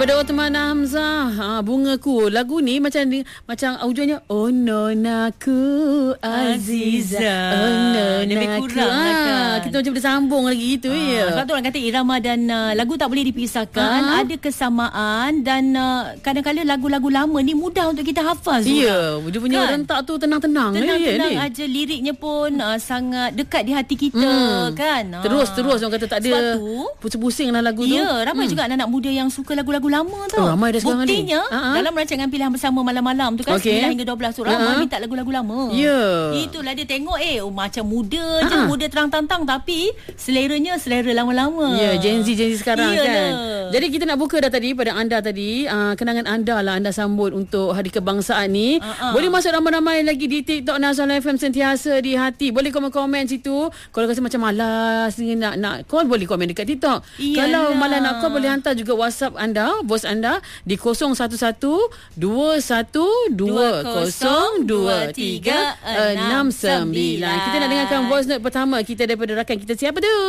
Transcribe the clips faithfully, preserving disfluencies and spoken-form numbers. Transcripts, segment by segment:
Pada Otmana Hamzah, ha, Bungaku. Lagu ni macam ni, macam hujungnya oh nonaku Aziza. Oh nonaku. Lebih kurang lah kan. Kita macam boleh sambung lagi gitu ha, ya. Sebab tu orang kata irama dan uh, lagu tak boleh dipisahkan. Ha? Ada kesamaan dan uh, kadang-kadang lagu-lagu lama ni mudah untuk kita hafaz. Ya, dia punya kan? rentak tu tenang-tenang. Tenang-tenang ya, aja, liriknya pun uh, sangat dekat di hati kita hmm. kan. Terus-terus orang kata tak ada pusing-pusing lah lagu tu. Ya, ramai hmm. juga anak-anak muda yang suka lagu-lagu lama tau. Oh, ramai dah sekarang ni. Buktinya uh-huh. dalam rancangan Pilihan Bersama malam-malam tu kan okay. sembilan hingga dua belas tu ramai uh-huh. minta lagu-lagu lama. Ya. Yeah. Itulah dia tengok eh oh, macam muda uh-huh. je, muda terang-tantang tapi seleranya selera lama-lama. Ya, yeah, Gen Z Gen Z sekarang Iyalah. kan. Jadi kita nak buka dah tadi pada anda tadi uh, kenangan anda lah anda sambut untuk Hari Kebangsaan ni. Uh-huh. Boleh masuk ramai-ramai lagi di TikTok Nasional F M sentiasa di hati. Boleh komen-komen situ. Kalau rasa macam malas nak nak call boleh komen dekat TikTok. Iyalah. Kalau malas nak call boleh hantar juga WhatsApp anda, voice anda di kosong satu satu dua satu dua kosong dua tiga enam sembilan. Kita nak dengarkan voice note pertama kita daripada rakan kita. Siapa tu?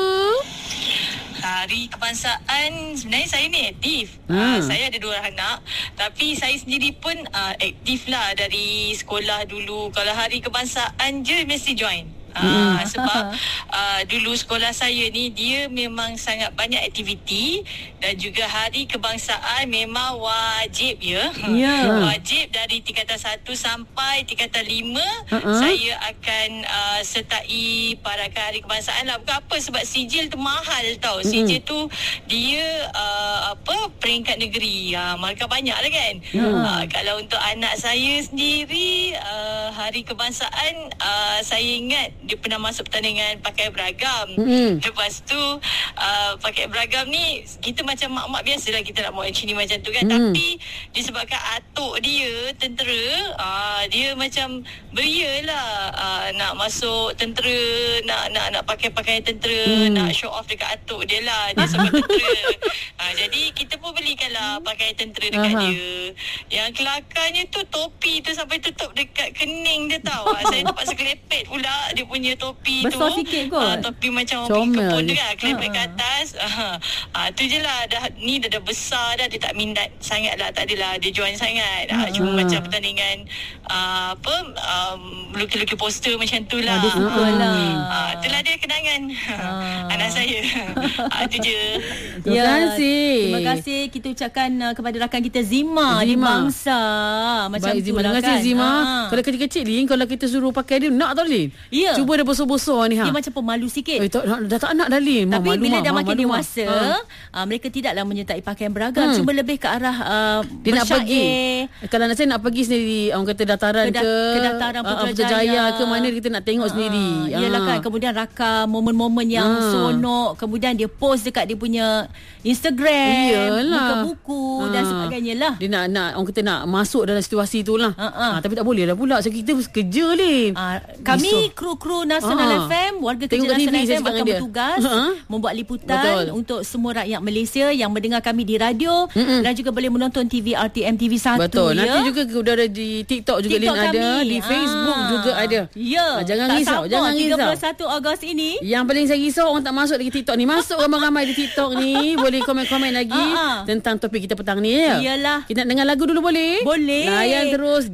Hari Kebangsaan sebenarnya saya ni aktif. Hmm. Uh, saya ada dua anak tapi saya sendiri pun uh, aktif lah dari sekolah dulu. Kalau Hari Kebangsaan je mesti join. Ah, hmm. Sebab uh, dulu sekolah saya ni dia memang sangat banyak aktiviti dan juga Hari Kebangsaan memang wajib ya. Yeah. Wajib dari tingkatan satu sampai tingkatan lima uh-huh. saya akan uh, sertai parakan Hari Kebangsaan lah. Bukan apa sebab sijil tu mahal tau. Hmm. Sijil tu dia uh, apa peringkat negeri. Uh, markah banyak lah kan. Yeah. Uh, kalau untuk anak saya sendiri uh, Hari Kebangsaan uh, saya ingat dia pernah masuk pertandingan pakai beragam. Mm-hmm. Lepas tu uh, pakai beragam ni kita macam mak-mak biasalah kita nak buat macam ni macam tu kan. Mm. Tapi disebabkan atuk dia tentera, uh, dia macam beria lah uh, nak masuk tentera, nak nak nak pakai pakaian tentera, mm. nak show off dekat atuk dia lah. Dia seorang tentera. Uh, jadi kita pun belikanlah pakaian tentera dekat uh-huh. dia. Yang kelakarnya tu topi tu sampai tutup dekat kening dia tau. Uh, saya terpaksa kelepet pula dia punya topi besar tu sikit kot. Uh, topi macam orang pergi kebun tu kan, kelepek uh-huh. ke atas. uh, uh, tu je lah dah, ni dah, dah besar dah. Dia tak minat sangat lah, tak adalah dia join sangat. uh, uh-huh. Cuma macam pertandingan uh, apa um, lukis-lukis poster macam tu lah. uh, Dia suka uh, lah uh, itulah dia kenangan uh. anak saya. uh, Itu je. Terima kasih. Terima kasih kita ucapkan uh, kepada rakan kita Zima, Zima. di Bangsa. Macam baik, tu Zima. lah Terima kasih kan? Zima. ha. Kalau kecil-kecil ni kalau kita suruh pakai dia nak tau Lin. Ya. Cuba dia bosor-bosor ni ha. Dia macam pemalu sikit. Eh, tak, dah tak nak dah Lin. Tapi malu, bila ma, dah ma, makin malu, dewasa ha. uh, mereka tidaklah menyertai pakaian beragam. hmm. Cuma lebih ke arah uh, dia nak pergi. Kalau nak saya nak pergi sendiri orang kata dataran Kedat- ke Kedataran Putrajaya ke mana kita nak tengok uh, sendiri. Iyalah ha. kan. Kemudian rakam momen-momen yang ha. seronok. Kemudian dia post dekat dia punya Instagram, Iyalah. buka buku ha. dan sebagainya lah. Dia nak nak orang kata nak masuk dalam situasi tu lah. ha, ha. ha, Tapi tak boleh lah pula. So kita kerja Lin. ha, Kami kru-kru Nasional ha. F M, warga kerja Nasional F M akan bertugas ha. membuat liputan Betul. untuk semua rakyat Malaysia yang mendengar kami di radio. Mm-mm. Dan juga boleh menonton T V R T M T V satu. Betul. Ya? Nanti juga sudah ada di TikTok juga TikTok Lin ada, di Facebook ha. juga ada. Ya. ha, Jangan tak risau, sabar, jangan risau. tiga puluh satu Ogos ini. Yang paling saya risau orang tak masuk lagi TikTok ni. Masuk ramai-ramai di TikTok ni. Boleh komen-komen lagi ha. tentang topik kita petang ni ya. Iyalah. Kita nak dengar lagu dulu boleh? Boleh. Layan terus